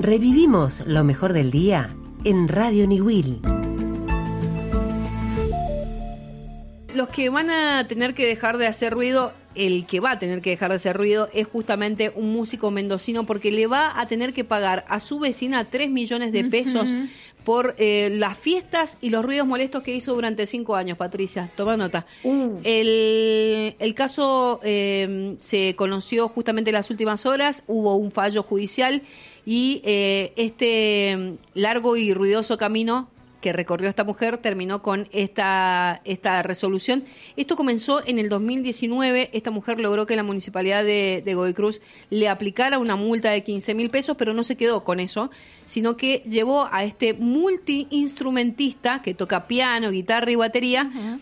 Revivimos lo mejor del día en Radio Niwil. Los que van a tener que dejar de hacer ruido, el que va a tener que dejar de hacer ruido es justamente un músico mendocino, porque le va a tener que pagar a su vecina 3 millones de pesos por las fiestas y los ruidos molestos que hizo durante 5 años, Patricia. Toma nota. El caso se conoció justamente en las últimas horas, hubo un fallo judicial y este largo y ruidoso camino que recorrió esta mujer terminó con esta resolución. Esto comenzó en el 2019. Esta mujer logró que la municipalidad de Godoy Cruz le aplicara una multa de 15.000 pesos, pero no se quedó con eso, sino que llevó a este multiinstrumentista que toca piano, guitarra y batería,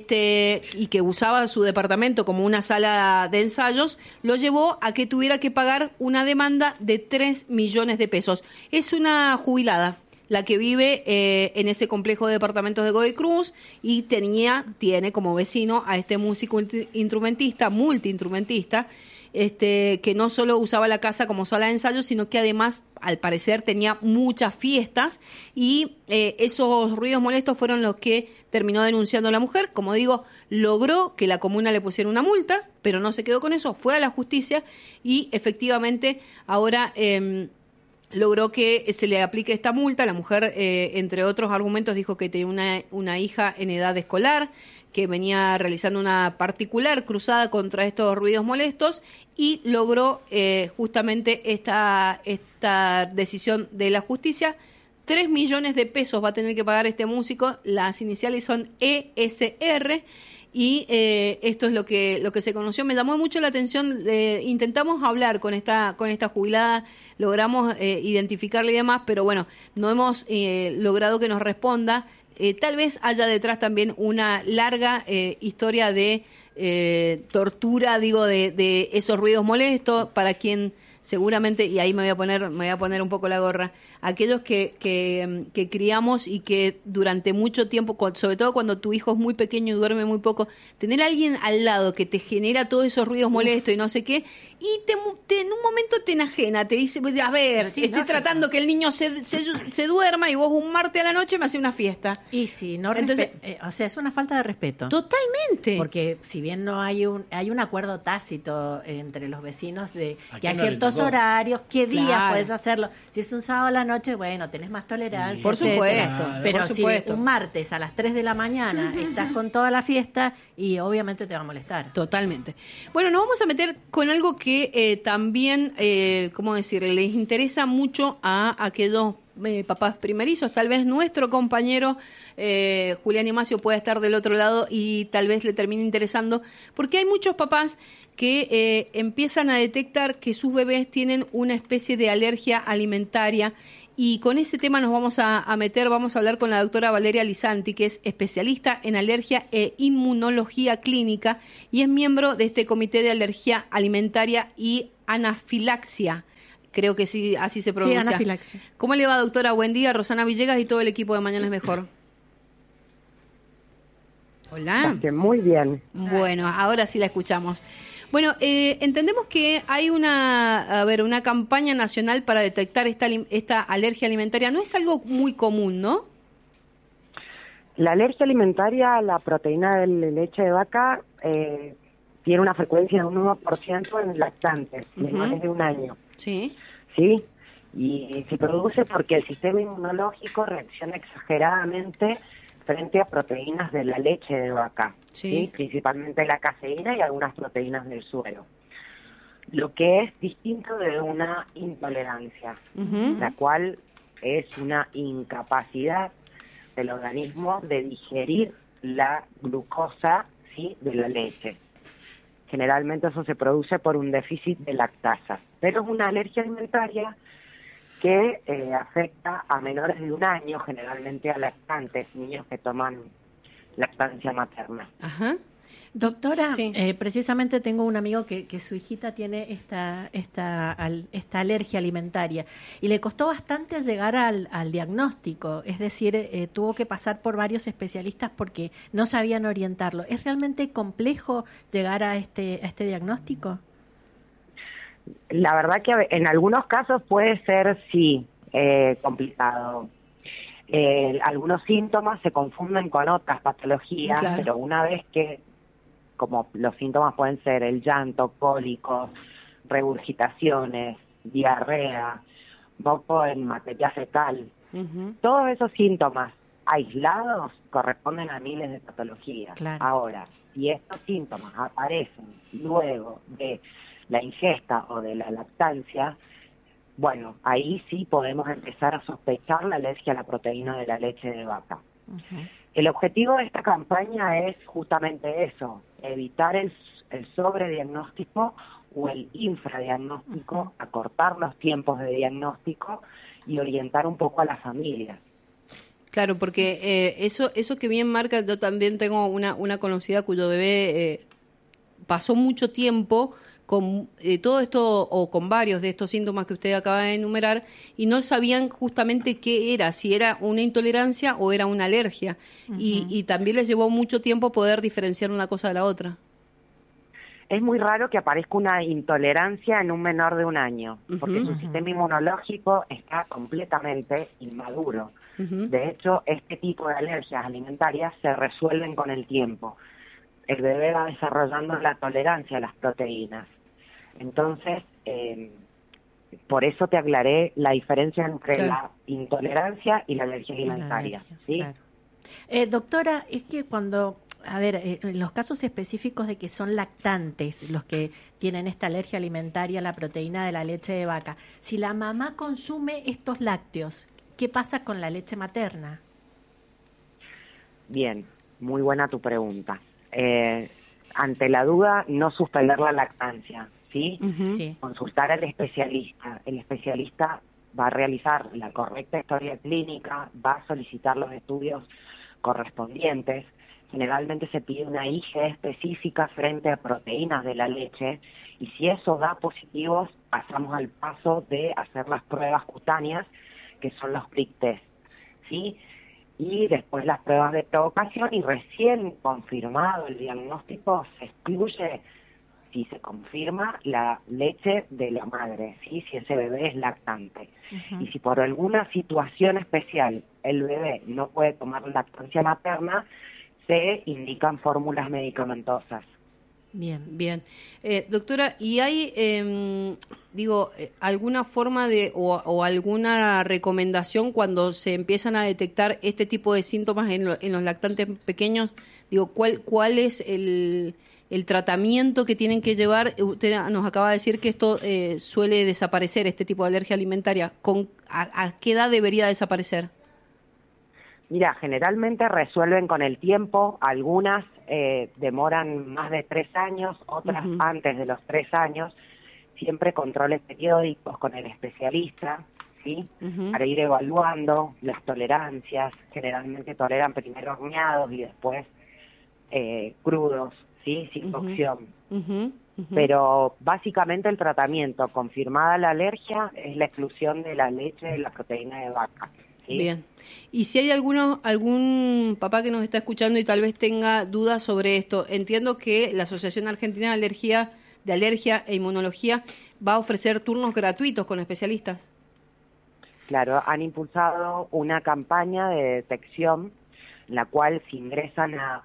y que usaba su departamento como una sala de ensayos, lo llevó a que tuviera que pagar una demanda de 3 millones de pesos. Es una jubilada la que vive en ese complejo de departamentos de Godoy Cruz y tiene como vecino a este músico multiinstrumentista, que no solo usaba la casa como sala de ensayo, sino que además, al parecer, tenía muchas fiestas y esos ruidos molestos fueron los que terminó denunciando la mujer. Como digo, logró que la comuna le pusiera una multa, pero no se quedó con eso, fue a la justicia y efectivamente ahora logró que se le aplique esta multa. La mujer, entre otros argumentos, dijo que tenía una hija en edad escolar, que venía realizando una particular cruzada contra estos ruidos molestos y logró justamente esta decisión de la justicia. 3 millones de pesos va a tener que pagar este músico, las iniciales son ESR, y esto es lo que se conoció. Me llamó mucho la atención, intentamos hablar con esta jubilada, logramos identificarla y demás, pero bueno, no hemos logrado que nos responda. Tal vez haya detrás también una larga historia de tortura, de esos ruidos molestos, para quien seguramente, y ahí me voy a poner un poco la gorra, aquellos que criamos y que durante mucho tiempo, sobre todo cuando tu hijo es muy pequeño y duerme muy poco, tener a alguien al lado que te genera todos esos ruidos molestos y no sé qué, y en un momento te enajena, te dice, a ver, sí, estoy tratando que el niño se duerma y vos un martes a la noche me haces una fiesta. Y sí, no entonces, o sea, es una falta de respeto. Totalmente. Porque si bien no hay un acuerdo tácito entre los vecinos de que hay ciertos horarios, qué días puedes hacerlo. Si es un sábado a la noche, bueno, tenés más tolerancia. Por supuesto. Claro, pero por si supuesto. un martes a las 3 de la mañana estás con toda la fiesta y obviamente te va a molestar. Totalmente. Bueno, nos vamos a meter con algo que también, ¿cómo decirle? Les interesa mucho a aquellos papás primerizos. Tal vez nuestro compañero Julián Imacio pueda estar del otro lado y tal vez le termine interesando, porque hay muchos papás que empiezan a detectar que sus bebés tienen una especie de alergia alimentaria. Y con ese tema nos vamos a meter, vamos a hablar con la doctora Valeria Lisanti, que es especialista en alergia e inmunología clínica y es miembro de este Comité de Alergia Alimentaria y Anafilaxia. Creo que sí, así se pronuncia. Sí, anafilaxia. ¿Cómo le va, doctora? Buen día, Rosana Villegas y todo el equipo de Mañana es Mejor. Hola. Muy bien. Bueno, ahora sí la escuchamos. Bueno, entendemos que hay una campaña nacional para detectar esta alergia alimentaria. No es algo muy común, ¿no? La alergia alimentaria a la proteína de leche de vaca tiene una frecuencia de un 1% en lactantes, menores de un año. Sí. ¿Sí? Y se produce porque el sistema inmunológico reacciona exageradamente frente a proteínas de la leche de vaca, ¿sí? Principalmente la caseína y algunas proteínas del suero. Lo que es distinto de una intolerancia, la cual es una incapacidad del organismo de digerir la glucosa, ¿sí?, de la leche. Generalmente eso se produce por un déficit de lactasa, pero es una alergia alimentaria que afecta a menores de un año, generalmente a lactantes, niños que toman lactancia materna. Ajá. Doctora, Sí. Precisamente tengo un amigo que su hijita tiene esta alergia alimentaria y le costó bastante llegar al diagnóstico, es decir, tuvo que pasar por varios especialistas porque no sabían orientarlo. ¿Es realmente complejo llegar a este diagnóstico? La verdad que en algunos casos puede ser, sí, complicado. Algunos síntomas se confunden con otras patologías, Claro. pero una vez que, como los síntomas pueden ser el llanto, cólicos, regurgitaciones, diarrea, moco en materia fecal, todos esos síntomas aislados corresponden a miles de patologías. Claro. Ahora, si estos síntomas aparecen luego de la ingesta o de la lactancia, bueno, ahí sí podemos empezar a sospechar la alergia a la proteína de la leche de vaca. El objetivo de esta campaña es justamente eso, evitar el sobrediagnóstico o el infradiagnóstico, acortar los tiempos de diagnóstico y orientar un poco a la familia. Claro, porque eso que bien marca, yo también tengo una conocida cuyo bebé pasó mucho tiempo con todo esto o con varios de estos síntomas que usted acaba de enumerar y no sabían justamente qué era, si era una intolerancia o era una alergia. Y también les llevó mucho tiempo poder diferenciar una cosa de la otra. Es muy raro que aparezca una intolerancia en un menor de 1 año, porque su sistema inmunológico está completamente inmaduro. De hecho, este tipo de alergias alimentarias se resuelven con el tiempo. El bebé va desarrollando la tolerancia a las proteínas. Entonces, por eso te aclaré la diferencia entre la intolerancia y la alergia alimentaria. ¿Sí? Claro. Doctora, es que cuando... A ver, en los casos específicos de que son lactantes los que tienen esta alergia alimentaria a la proteína de la leche de vaca, si la mamá consume estos lácteos, ¿qué pasa con la leche materna? Bien, muy buena tu pregunta. Ante la duda, no suspender la lactancia, ¿sí? Sí. Consultar al especialista. El especialista va a realizar la correcta historia clínica, va a solicitar los estudios correspondientes. Generalmente se pide una IgE específica frente a proteínas de la leche y si eso da positivos, pasamos al paso de hacer las pruebas cutáneas, que son los prick test, ¿sí? Y después las pruebas de provocación y recién confirmado el diagnóstico se excluye, si se confirma, la leche de la madre, ¿sí? Si ese bebé es lactante. Y si por alguna situación especial el bebé no puede tomar lactancia materna, se indican fórmulas medicamentosas. Bien. Doctora, ¿y hay, alguna forma de o alguna recomendación cuando se empiezan a detectar este tipo de síntomas en los lactantes pequeños? Digo, ¿cuál es el tratamiento que tienen que llevar? Usted nos acaba de decir que esto suele desaparecer, este tipo de alergia alimentaria. ¿A qué edad debería desaparecer? Mira, generalmente resuelven con el tiempo, algunas demoran más de 3 años, otras antes de los 3 años, siempre controles periódicos con el especialista, ¿sí? Para ir evaluando las tolerancias, generalmente toleran primero horneados y después crudos, ¿sí? Sin cocción. Pero básicamente el tratamiento, confirmada la alergia, es la exclusión de la leche de la proteína de vaca. ¿Sí? Bien. Y si hay algún papá que nos está escuchando y tal vez tenga dudas sobre esto, entiendo que la Asociación Argentina de Alergia e Inmunología va a ofrecer turnos gratuitos con especialistas. Claro, han impulsado una campaña de detección, en la cual si ingresan a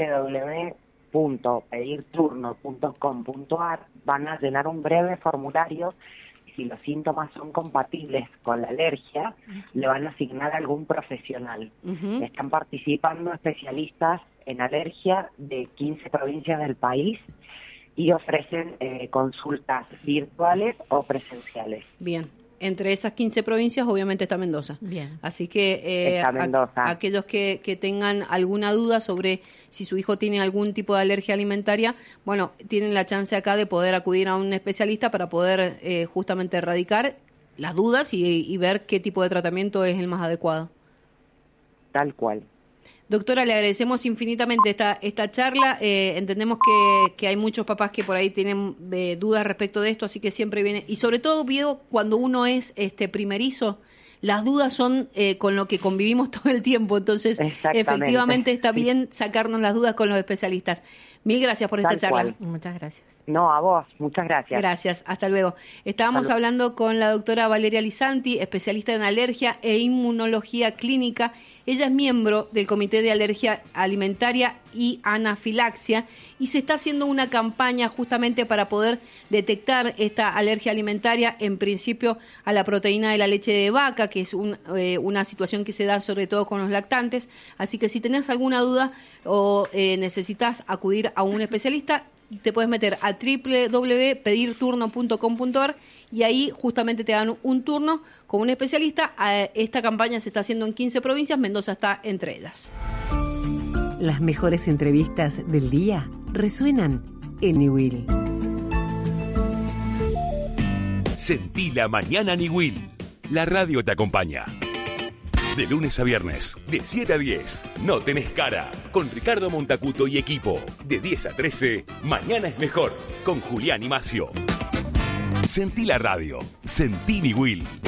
www.pedirturno.com.ar van a llenar un breve formulario. Si los síntomas son compatibles con la alergia, le van a asignar a algún profesional. Están participando especialistas en alergia de 15 provincias del país y ofrecen consultas virtuales o presenciales. Bien. Entre esas 15 provincias, obviamente, está Mendoza. Bien. Así que aquellos que tengan alguna duda sobre si su hijo tiene algún tipo de alergia alimentaria, bueno, tienen la chance acá de poder acudir a un especialista para poder justamente erradicar las dudas y ver qué tipo de tratamiento es el más adecuado. Tal cual. Doctora, le agradecemos infinitamente esta charla. Entendemos que hay muchos papás que por ahí tienen dudas respecto de esto, así que siempre viene. Y sobre todo, veo cuando uno es primerizo, las dudas son con lo que convivimos todo el tiempo. Entonces, efectivamente está bien sacarnos las dudas con los especialistas. Mil gracias por esta Tal charla. cual. Muchas gracias. No, a vos, muchas gracias. Gracias, hasta luego. Estábamos hablando con la doctora Valeria Lisanti, especialista en alergia e inmunología clínica. Ella es miembro del Comité de Alergia Alimentaria y Anafilaxia y se está haciendo una campaña justamente para poder detectar esta alergia alimentaria, en principio a la proteína de la leche de vaca, que es una situación que se da sobre todo con los lactantes. Así que si tenés alguna duda o necesitas acudir a un especialista, te puedes meter a www.pedirturno.com.ar y ahí justamente te dan un turno con un especialista. Esta campaña se está haciendo en 15 provincias, Mendoza está entre ellas. Las mejores entrevistas del día resuenan en Niwil. Sentí la mañana Niwil. La radio te acompaña. De lunes a viernes, de 7 a 10, No Tenés Cara, con Ricardo Montacuto y equipo. De 10 a 13, Mañana es Mejor, con Julián y Macio. Sentí la radio, sentí Niwil.